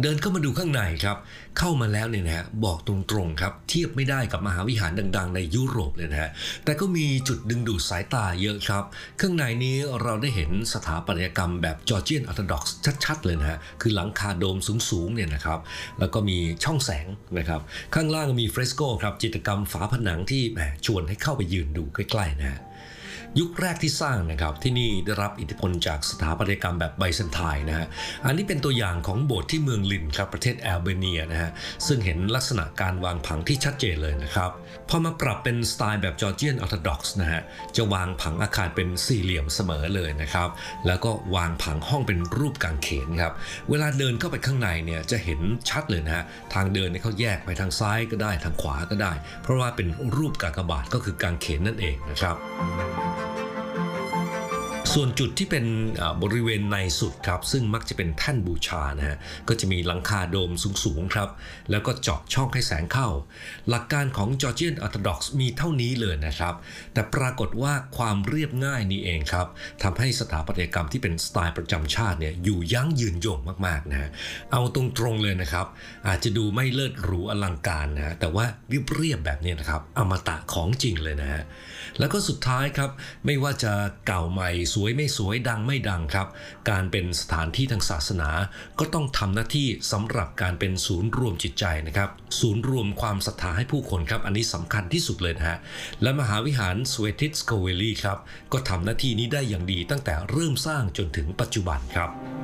เดินเข้ามาดูข้างในครับเข้ามาแล้วเนี่ยนะฮะบอกตรงๆครับเทียบไม่ได้กับมหาวิหารดังๆในยุโรปเลยนะฮะแต่ก็มีจุดดึงดูดสายตาเยอะครับข้างในนี้เราได้เห็นสถาปัตยกรรมแบบจอร์เจียนออร์โธดอกซ์ชัดๆเลยนะฮะคือหลังคาโดมสูงๆเนี่ยนะครับแล้วก็มีช่องแสงนะครับข้างล่างมีเฟรสโกครับจิตรกรรมฝาผนังที่แหมชวนให้เข้าไปยืนดูใกล้ๆนะฮะยุคแรกที่สร้างนะครับที่นี่ได้รับอิทธิพลจากสถาปัตยกรรมแบบไบแซนไทน์นะฮะอันนี้เป็นตัวอย่างของโบสถ์ที่เมืองลินครับประเทศแอลเบเนียนะฮะซึ่งเห็นลักษณะการวางผังที่ชัดเจนเลยนะครับพอมาปรับเป็นสไตล์แบบจอร์เจียนออร์โธดอกซ์นะฮะจะวางผังอาคารเป็นสี่เหลี่ยมเสมอเลยนะครับแล้วก็วางผังห้องเป็นรูปกางเขนครับเวลาเดินเข้าไปข้างในเนี่ยจะเห็นชัดเลยนะฮะทางเดินเขาแยกไปทางซ้ายก็ได้ทางขวาก็ได้เพราะว่าเป็นรูปกากบาทก็คือกางเขนนั่นเองนะครับส่วนจุดที่เป็นบริเวณในสุดครับซึ่งมักจะเป็นแท่นบูชานะฮะก็จะมีหลังคาโดมสูงๆครับแล้วก็เจาะช่องให้แสงเข้าหลักการของจอร์เจียนออร์โธดอกซ์มีเท่านี้เลยนะครับแต่ปรากฏว่าความเรียบง่ายนี่เองครับทำให้สถาปัตยกรรมที่เป็นสไตล์ประจำชาติเนี่ยอยู่ยั้งยืนยงมากๆนะฮะเอาตรงๆเลยนะครับอาจจะดูไม่เลิศหรูอลังการนะฮะแต่ว่าเรียบแบบนี้นะครับอมตะของจริงเลยนะฮะแล้วก็สุดท้ายครับไม่ว่าจะเก่าใหม่สวยไม่สวยดังไม่ดังครับการเป็นสถานที่ทางศาสนาก็ต้องทำหน้าที่สำหรับการเป็นศูนย์รวมจิตใจนะครับศูนย์รวมความศรัทธาให้ผู้คนครับอันนี้สำคัญที่สุดเลยนะฮะและมหาวิหารสเวติสโกเวลีครับก็ทำหน้าที่นี้ได้อย่างดีตั้งแต่เริ่มสร้างจนถึงปัจจุบันครับ